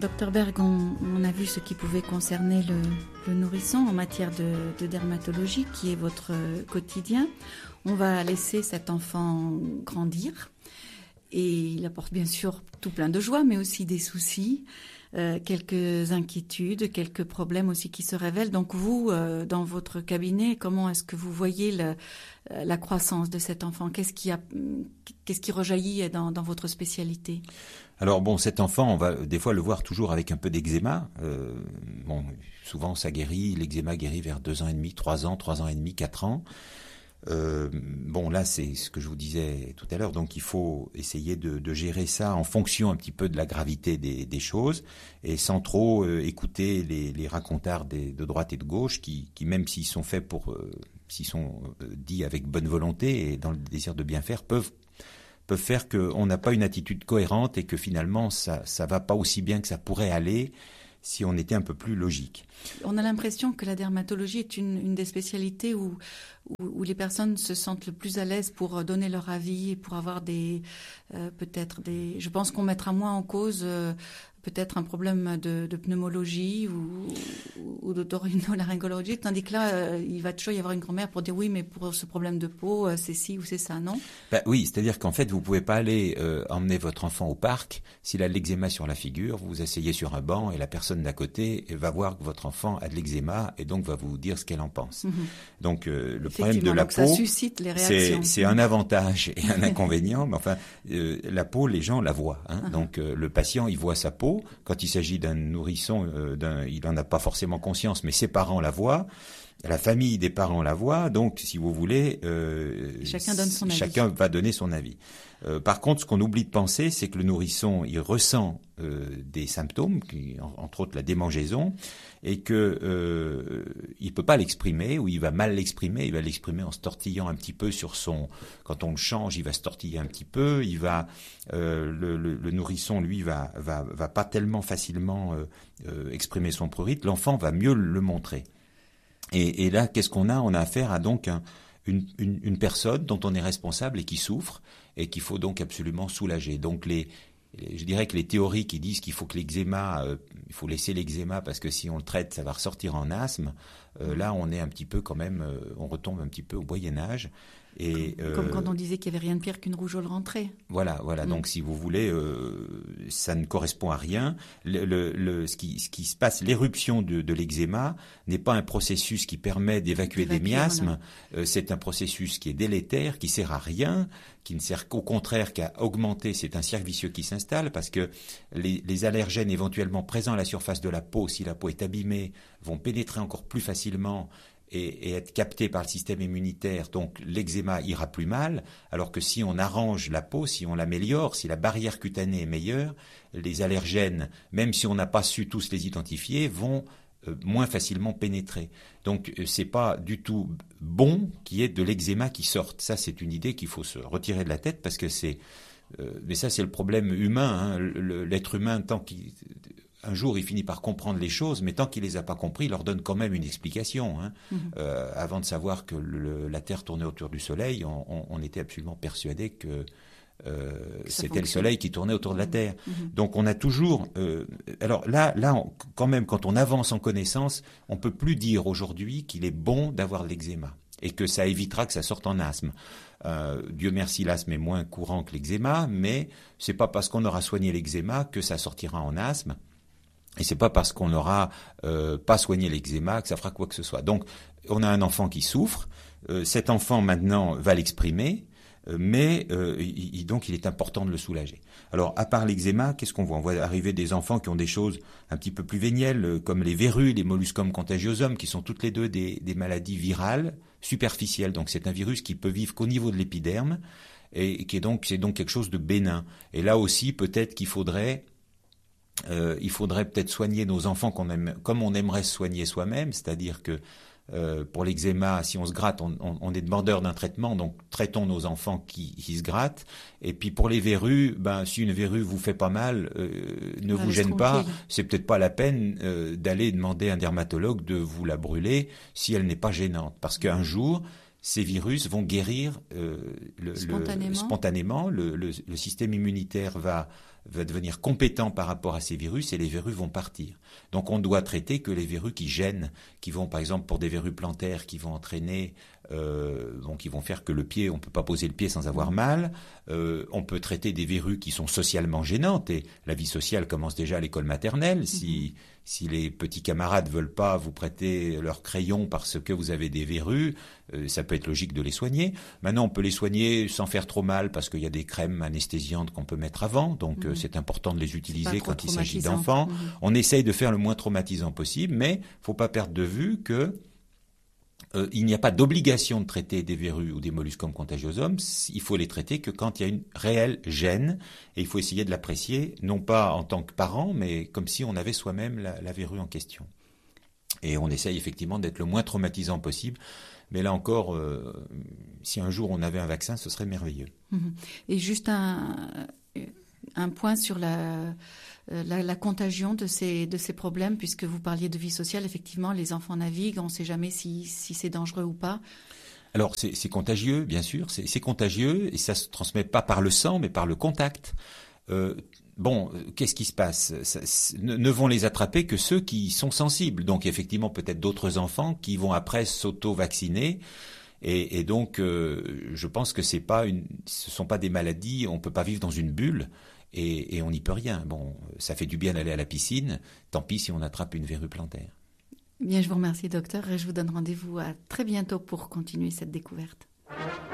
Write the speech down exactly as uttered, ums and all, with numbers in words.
Docteur Berg, on, on a vu ce qui pouvait concerner le, le nourrisson en matière de, de dermatologie, qui est votre quotidien. On va laisser cet enfant grandir et il apporte bien sûr tout plein de joie, mais aussi des soucis, euh, quelques inquiétudes, quelques problèmes aussi qui se révèlent. Donc vous, euh, dans votre cabinet, comment est-ce que vous voyez le, la croissance de cet enfant ? Qu'est-ce qui, a, qu'est-ce qui rejaillit dans, dans votre spécialité ? Alors bon, cet enfant, on va des fois le voir toujours avec un peu d'eczéma. Euh, bon, souvent ça guérit, l'eczéma guérit vers deux ans et demi, trois ans, trois ans et demi, quatre ans. Euh, bon, là, c'est ce que je vous disais tout à l'heure. Donc, il faut essayer de, de gérer ça en fonction un petit peu de la gravité des, des choses et sans trop euh, écouter les, les racontards des, de droite et de gauche qui, qui même s'ils sont faits pour, euh, s'ils sont euh, dits avec bonne volonté et dans le désir de bien faire, peuvent peuvent faire qu'on n'a pas une attitude cohérente et que finalement, ça ça va pas aussi bien que ça pourrait aller si on était un peu plus logique. On a l'impression que la dermatologie est une, une des spécialités où, où, où les personnes se sentent le plus à l'aise pour donner leur avis et pour avoir des, euh, peut-être des... Je pense qu'on mettra moins en cause euh, peut-être un problème de, de pneumologie ou, ou d'otorhinolaryngologie, tandis que là, euh, il va toujours y avoir une grand-mère pour dire oui, mais pour ce problème de peau, euh, c'est ci ou c'est ça, non ? Ben oui, c'est-à-dire qu'en fait, vous pouvez pas aller euh, emmener votre enfant au parc s'il a de l'eczéma sur la figure, vous vous asseyez sur un banc et la personne d'à côté va voir que votre enfant a de l'eczéma et donc va vous dire ce qu'elle en pense. Mmh. Donc euh, le problème de la peau, ça suscite les réactions. C'est, c'est un avantage et un inconvénient, mais enfin, euh, la peau, les gens la voient. Hein. Uh-huh. Donc euh, le patient, il voit sa peau. Quand il s'agit d'un nourrisson, euh, d'un, il n'en a pas forcément conscience, mais ses parents la voient. La famille des parents la voit, donc si vous voulez, euh, chacun donne son avis. Chacun va donner son avis. Euh, par contre, ce qu'on oublie de penser, c'est que le nourrisson, il ressent euh, des symptômes, qui, entre autres la démangeaison, et que euh, il peut pas l'exprimer ou il va mal l'exprimer. Il va l'exprimer en se tortillant un petit peu sur son. Quand on le change, il va se tortiller un petit peu. Il va euh, le, le, le nourrisson, lui, va va va pas tellement facilement euh, euh, exprimer son prurite. L'enfant va mieux le montrer. Et, et là, qu'est-ce qu'on a ? On a affaire à donc un, une, une, une personne dont on est responsable et qui souffre et qu'il faut donc absolument soulager. Donc les, les je dirais que les théories qui disent qu'il faut que l'eczéma, euh, il faut laisser l'eczéma parce que si on le traite, ça va ressortir en asthme. Euh, là, on est un petit peu quand même, euh, on retombe un petit peu au Moyen Âge. Et, comme, euh, comme quand on disait qu'il n'y avait rien de pire qu'une rougeole rentrée. Voilà, voilà. Mmh. Donc, si vous voulez, euh, ça ne correspond à rien. Le, le, le, ce, qui, ce qui se passe, l'éruption de, de l'eczéma n'est pas un processus qui permet d'évacuer, d'évacuer des miasmes. Voilà. Euh, c'est un processus qui est délétère, qui sert à rien, qui ne sert qu'au contraire qu'à augmenter. C'est un cercle vicieux qui s'installe parce que les, les allergènes éventuellement présents à la surface de la peau, si la peau est abîmée, vont pénétrer encore plus facilement et, et être capté par le système immunitaire, donc l'eczéma ira plus mal, alors que si on arrange la peau, si on l'améliore, si la barrière cutanée est meilleure, les allergènes, même si on n'a pas su tous les identifier, vont euh, moins facilement pénétrer. Donc euh, c'est pas du tout bon qu'il y ait de l'eczéma qui sorte. Ça, c'est une idée qu'il faut se retirer de la tête parce que c'est... Euh, mais ça, c'est le problème humain. Hein. Le, l'être humain, tant qu'il... Un jour, il finit par comprendre les choses, mais tant qu'il les a pas compris, il leur donne quand même une explication. Hein. Mmh. Euh, avant de savoir que le, la Terre tournait autour du Soleil, on, on, on était absolument persuadé que, euh, que c'était fonctionne. Le Soleil qui tournait autour de la Terre. Mmh. Donc, on a toujours. Euh, alors là, là, on, quand même, quand on avance en connaissance, on peut plus dire aujourd'hui qu'il est bon d'avoir de l'eczéma et que ça évitera que ça sorte en asthme. Euh, Dieu merci, l'asthme est moins courant que l'eczéma, mais c'est pas parce qu'on aura soigné l'eczéma que ça sortira en asthme. Et c'est pas parce qu'on n'aura euh, pas soigné l'eczéma que ça fera quoi que ce soit. Donc, on a un enfant qui souffre. Euh, cet enfant, maintenant, va l'exprimer, euh, mais euh, il, donc il est important de le soulager. Alors, à part l'eczéma, qu'est-ce qu'on voit ? On voit arriver des enfants qui ont des choses un petit peu plus vénielles, euh, comme les verrues, les molluscum contagiosum, qui sont toutes les deux des, des maladies virales superficielles. Donc, c'est un virus qui peut vivre qu'au niveau de l'épiderme et qui est donc, c'est donc quelque chose de bénin. Et là aussi, peut-être qu'il faudrait... Euh, il faudrait peut-être soigner nos enfants qu'on aime, comme on aimerait se soigner soi-même, c'est-à-dire que euh, pour l'eczéma, si on se gratte, on, on, on est demandeur d'un traitement, donc traitons nos enfants qui, qui se grattent. Et puis pour les verrues, ben si une verrue vous fait pas mal, euh, ne vous gêne pas, c'est peut-être pas la peine euh, d'aller demander à un dermatologue de vous la brûler si elle n'est pas gênante, parce qu'un jour ces virus vont guérir euh, le, spontanément. Le, spontanément. Le, le, le système immunitaire va va devenir compétent par rapport à ces virus et les verrues vont partir. Donc on doit traiter que les verrues qui gênent, qui vont par exemple pour des verrues plantaires qui vont entraîner, euh, donc qui vont faire que le pied, on peut pas poser le pied sans avoir mal. Euh, on peut traiter des verrues qui sont socialement gênantes et la vie sociale commence déjà à l'école maternelle. Si si les petits camarades veulent pas vous prêter leur crayon parce que vous avez des verrues, euh, ça peut être logique de les soigner. Maintenant, on peut les soigner sans faire trop mal parce qu'il y a des crèmes anesthésiantes qu'on peut mettre avant. Donc, mmh. euh, c'est important de les utiliser quand il s'agit d'enfants. Mmh. On essaye de faire le moins traumatisant possible, mais faut pas perdre de vue que Euh, il n'y a pas d'obligation de traiter des verrues ou des molluscum contagiosum. Il faut les traiter que quand il y a une réelle gêne et il faut essayer de l'apprécier, non pas en tant que parent, mais comme si on avait soi-même la, la verrue en question. Et on essaye effectivement d'être le moins traumatisant possible. Mais là encore, euh, si un jour on avait un vaccin, ce serait merveilleux. Et juste un, un point sur la... La, la contagion de ces, de ces problèmes, puisque vous parliez de vie sociale, effectivement, les enfants naviguent, on ne sait jamais si, si c'est dangereux ou pas. Alors, c'est, c'est contagieux, bien sûr, c'est, c'est contagieux, et ça ne se transmet pas par le sang, mais par le contact. Euh, bon, qu'est-ce qui se passe ? ça, ne, ne vont les attraper que ceux qui sont sensibles. Donc, effectivement, peut-être d'autres enfants qui vont après s'auto-vacciner. Et, et donc, euh, je pense que c'est pas une, ce ne sont pas des maladies, on ne peut pas vivre dans une bulle. Et, et on n'y peut rien. Bon, ça fait du bien d'aller à la piscine. Tant pis si on attrape une verrue plantaire. Bien, je vous remercie, docteur, et je vous donne rendez-vous à très bientôt pour continuer cette découverte.